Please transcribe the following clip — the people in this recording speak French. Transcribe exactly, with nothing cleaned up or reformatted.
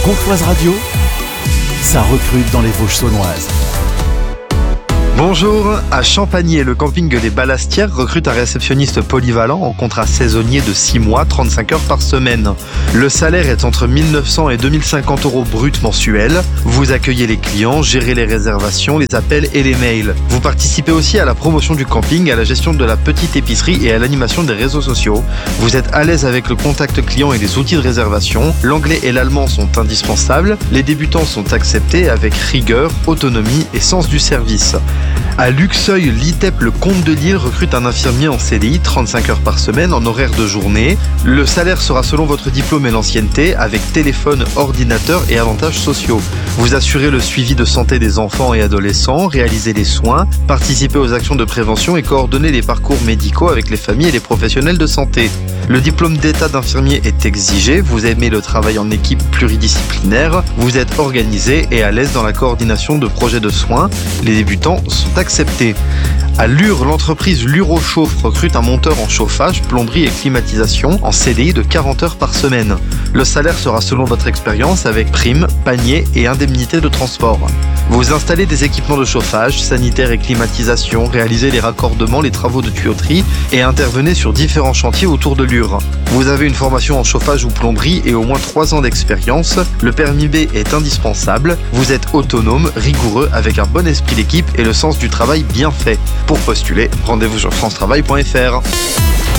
Gonfloise Radio, ça recrute dans les Vosges saunoises. Bonjour, à Champagné, le camping Les Ballastières recrute un réceptionniste polyvalent en contrat saisonnier de six mois, trente-cinq heures par semaine. Le salaire est entre mille neuf cents et deux mille cinquante euros brut mensuels. Vous accueillez les clients, gérez les réservations, les appels et les mails. Vous participez aussi à la promotion du camping, à la gestion de la petite épicerie et à l'animation des réseaux sociaux. Vous êtes à l'aise avec le contact client et les outils de réservation. L'anglais et l'allemand sont indispensables. Les débutants sont acceptés avec rigueur, autonomie et sens du service. À Luxeuil, l'I T E P, le Comte de Lille recrute un infirmier en C D I, trente-cinq heures par semaine, en horaire de journée. Le salaire sera selon votre diplôme et l'ancienneté, avec téléphone, ordinateur et avantages sociaux. Vous assurez le suivi de santé des enfants et adolescents, réalisez les soins, participez aux actions de prévention et coordonnez les parcours médicaux avec les familles et les professionnels de santé. Le diplôme d'état d'infirmier est exigé, vous aimez le travail en équipe pluridisciplinaire, vous êtes organisé et à l'aise dans la coordination de projets de soins. Les débutants sont acceptés. À Lure, l'entreprise Lurochauffe recrute un monteur en chauffage, plomberie et climatisation en C D I de quarante heures par semaine. Le salaire sera selon votre expérience avec prime, panier et indemnité de transport. Vous installez des équipements de chauffage, sanitaire et climatisation, réalisez les raccordements, les travaux de tuyauterie et intervenez sur différents chantiers autour de Lure. Vous avez une formation en chauffage ou plomberie et au moins trois ans d'expérience. Le permis B est indispensable. Vous êtes autonome, rigoureux, avec un bon esprit d'équipe et le sens du travail bien fait. Pour postuler, rendez-vous sur france travail point f r.